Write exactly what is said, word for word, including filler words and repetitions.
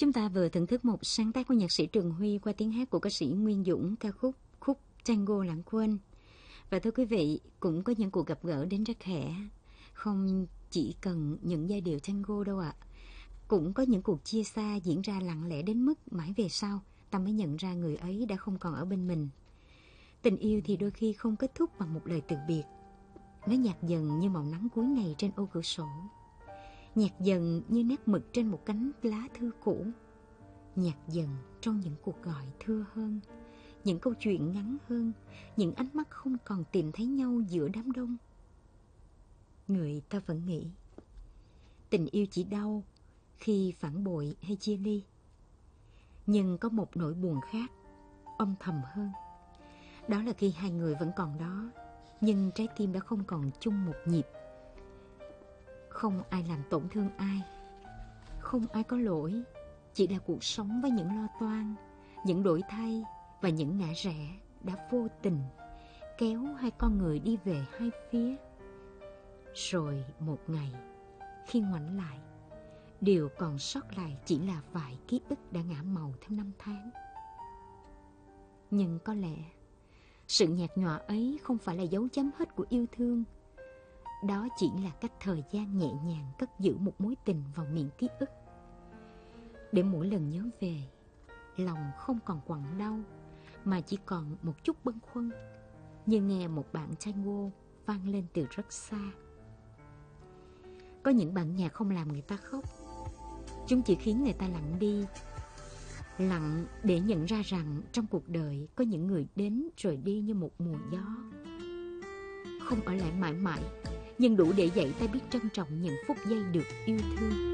Chúng ta vừa thưởng thức một sáng tác của nhạc sĩ Trường Huy qua tiếng hát của ca sĩ Nguyên Dũng, ca khúc Khúc Tango Lãng Quên. Và thưa quý vị, cũng có những cuộc gặp gỡ đến rất khẽ, không chỉ cần những giai điệu tango đâu ạ. Cũng có những cuộc chia xa diễn ra lặng lẽ đến mức mãi về sau ta mới nhận ra người ấy đã không còn ở bên mình. Tình yêu thì đôi khi không kết thúc bằng một lời từ biệt. Nó nhạt dần như màu nắng cuối ngày trên ô cửa sổ, nhạt dần như nét mực trên một cánh lá thư cũ, nhạt dần trong những cuộc gọi thưa hơn, những câu chuyện ngắn hơn, những ánh mắt không còn tìm thấy nhau giữa đám đông. Người ta vẫn nghĩ tình yêu chỉ đau khi phản bội hay chia ly. Nhưng có một nỗi buồn khác, âm thầm hơn. Đó là khi hai người vẫn còn đó, nhưng trái tim đã không còn chung một nhịp. Không ai làm tổn thương ai, không ai có lỗi, chỉ là cuộc sống với những lo toan, những đổi thay và những ngã rẽ đã vô tình kéo hai con người đi về hai phía. Rồi một ngày, khi ngoảnh lại, điều còn sót lại chỉ là vài ký ức đã ngả màu theo năm tháng. Nhưng có lẽ sự nhạt nhòa ấy không phải là dấu chấm hết của yêu thương. Đó chỉ là cách thời gian nhẹ nhàng cất giữ một mối tình vào miệng ký ức, để mỗi lần nhớ về, lòng không còn quặn đau, mà chỉ còn một chút bâng khuâng, như nghe một bản tango vang lên từ rất xa. Có những bản nhạc không làm người ta khóc, chúng chỉ khiến người ta lặng đi. Lặng để nhận ra rằng trong cuộc đời có những người đến rồi đi như một mùa gió, không ở lại mãi mãi, nhưng đủ để dạy ta biết trân trọng những phút giây được yêu thương.